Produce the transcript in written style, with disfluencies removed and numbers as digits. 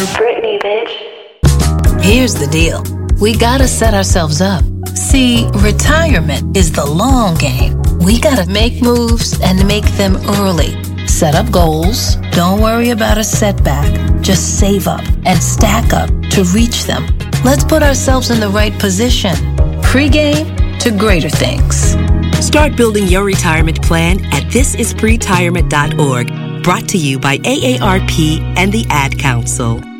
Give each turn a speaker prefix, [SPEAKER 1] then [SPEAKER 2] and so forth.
[SPEAKER 1] Britney, bitch.
[SPEAKER 2] Here's the deal. We gotta set ourselves up. See, retirement is the long game. We gotta make moves and make them early. Set up goals. Don't worry about a setback. Just save up and stack up to reach them. Let's put ourselves in the right position. Pre-game to greater things.
[SPEAKER 3] Start building your retirement plan at thisispretirement.org. Brought to you by AARP and the Ad Council.